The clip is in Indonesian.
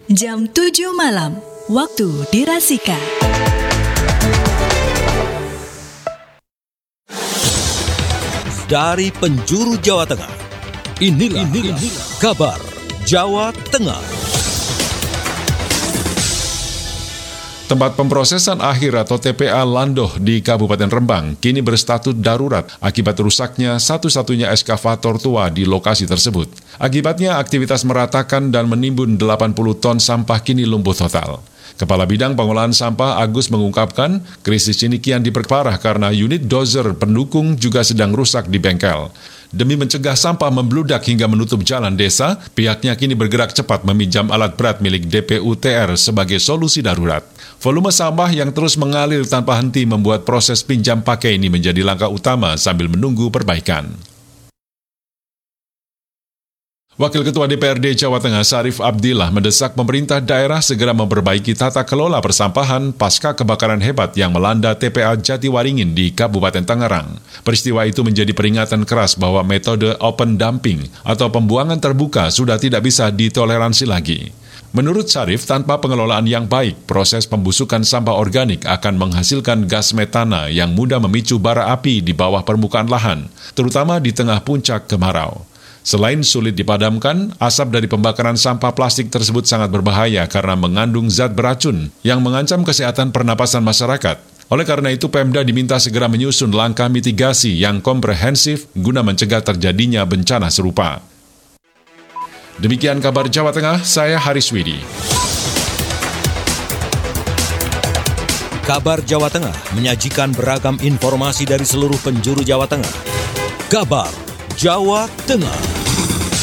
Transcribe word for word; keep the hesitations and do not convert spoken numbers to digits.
Jam tujuh malam, waktu dirasika. Dari penjuru Jawa Tengah, inilah, inilah, inilah kabar Jawa Tengah. Tempat pemprosesan akhir atau T P A Landoh di Kabupaten Rembang kini berstatus darurat akibat rusaknya satu-satunya eskavator tua di lokasi tersebut. Akibatnya aktivitas meratakan dan menimbun delapan puluh ton sampah kini lumpuh total. Kepala Bidang Pengolahan Sampah Agus mengungkapkan, krisis ini kian diperparah karena unit dozer pendukung juga sedang rusak di bengkel. Demi mencegah sampah membludak hingga menutup jalan desa, pihaknya kini bergerak cepat meminjam alat berat milik D P U T R sebagai solusi darurat. Volume sampah yang terus mengalir tanpa henti membuat proses pinjam pakai ini menjadi langkah utama sambil menunggu perbaikan. Wakil Ketua D P R D Jawa Tengah Syarif Abdillah mendesak pemerintah daerah segera memperbaiki tata kelola persampahan pasca kebakaran hebat yang melanda T P A Jatiwaringin di Kabupaten Tangerang. Peristiwa itu menjadi peringatan keras bahwa metode open dumping atau pembuangan terbuka sudah tidak bisa ditoleransi lagi. Menurut Syarif, tanpa pengelolaan yang baik, proses pembusukan sampah organik akan menghasilkan gas metana yang mudah memicu bara api di bawah permukaan lahan, terutama di tengah puncak kemarau. Selain sulit dipadamkan, asap dari pembakaran sampah plastik tersebut sangat berbahaya karena mengandung zat beracun yang mengancam kesehatan pernapasan masyarakat. Oleh karena itu, Pemda diminta segera menyusun langkah mitigasi yang komprehensif guna mencegah terjadinya bencana serupa. Demikian kabar Jawa Tengah, saya Haris Widi. Kabar Jawa Tengah menyajikan beragam informasi dari seluruh penjuru Jawa Tengah. Kabar Jawa Tengah.